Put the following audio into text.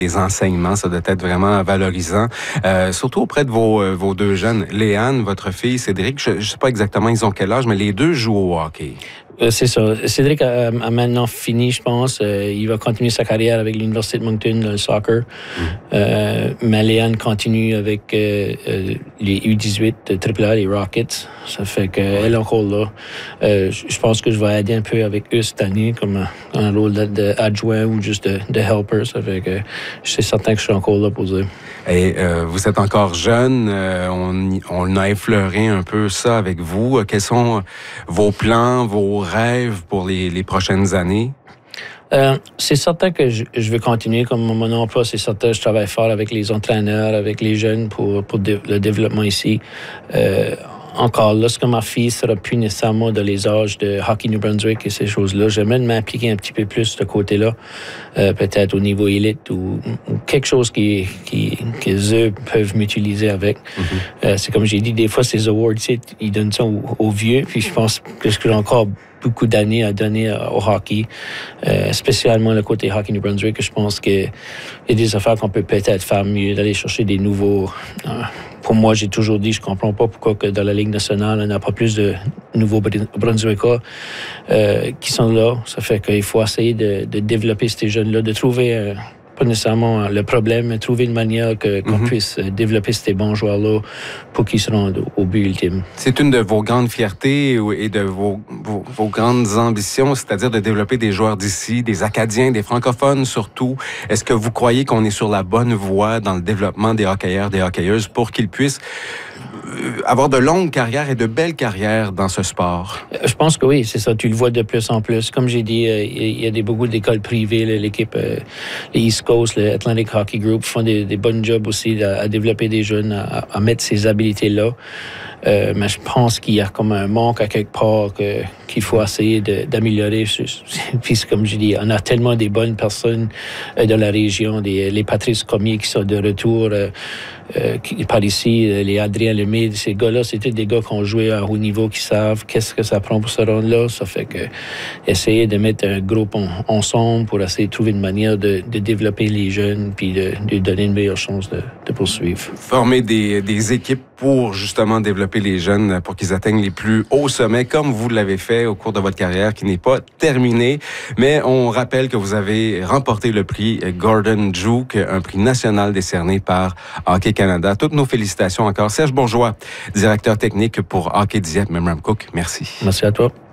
les enseignements, ça doit être vraiment valorisant, surtout auprès de vos deux jeunes. Léane, votre fille, Cédric, je ne sais pas exactement ils ont quel âge, mais les deux jouent au hockey. C'est ça. Cédric a maintenant fini, je pense. Il va continuer sa carrière avec l'Université de Moncton dans le soccer. Mais Léane continue avec les U18 de AAA, les Rockets. Ça fait qu'elle est encore là. Je pense que je vais aider un peu avec eux cette année, comme un rôle d'adjoint ou juste de helper. Ça fait que je suis certain que je suis encore là pour eux. Et vous êtes encore jeune, on a effleuré un peu ça avec vous. Quels sont vos plans, vos rêves pour les prochaines années? C'est certain que je vais continuer comme mon emploi. C'est certain, je travaille fort avec les entraîneurs, avec les jeunes pour le développement ici. Encore, lorsque ma fille sera plus nécessairement dans les âges de Hockey New Brunswick et ces choses-là, j'aimerais m'impliquer un petit peu plus de ce côté-là, peut-être au niveau élite ou quelque chose qu'ils peuvent m'utiliser avec. C'est comme j'ai dit, des fois, ces awards, ils donnent ça aux vieux, puis je pense que j'ai encore beaucoup d'années à donner au hockey, spécialement le côté Hockey New Brunswick, que je pense qu'il y a des affaires qu'on peut peut-être faire mieux, d'aller chercher des nouveaux... Pour moi, j'ai toujours dit, je comprends pas pourquoi que dans la Ligue nationale, on n'a pas plus de nouveaux Brunswickois qui sont là. Ça fait qu'il faut essayer de développer ces jeunes-là, de trouver... pas nécessairement le problème, mais trouver une manière qu'on puisse développer ces bons joueurs-là pour qu'ils se rendent au but ultime. C'est une de vos grandes fiertés et de vos grandes ambitions, c'est-à-dire de développer des joueurs d'ici, des Acadiens, des francophones surtout. Est-ce que vous croyez qu'on est sur la bonne voie dans le développement des hockeyeurs, des hockeyeuses pour qu'ils puissent avoir de longues carrières et de belles carrières dans ce sport? Je pense que oui, c'est ça. Tu le vois de plus en plus. Comme j'ai dit, il y a beaucoup d'écoles privées. L'équipe, les East Coast, le Atlantic Hockey Group font des bons jobs aussi à développer des jeunes, à mettre ces habilités-là. Mais je pense qu'il y a comme un manque à quelque part qu'il faut essayer d'améliorer. Puis comme je dis, on a tellement des bonnes personnes dans la région, les Patrice Cormier qui sont de retour par ici, les Adrien Lemay, ces gars-là, c'était des gars qui ont joué à haut niveau, qui savent qu'est-ce que ça prend pour se rendre là. Ça fait que essayer de mettre un groupe ensemble pour essayer de trouver une manière de développer les jeunes puis de donner une meilleure chance de poursuivre. Former des équipes pour justement développer les jeunes pour qu'ils atteignent les plus hauts sommets, comme vous l'avez fait au cours de votre carrière, qui n'est pas terminée. Mais on rappelle que vous avez remporté le prix Gordon Duke, un prix national décerné par Hockey Canada. Toutes nos félicitations encore. Serge Bourgeois, directeur technique pour Hockey Dieppe Memramcook. Merci. Merci à toi.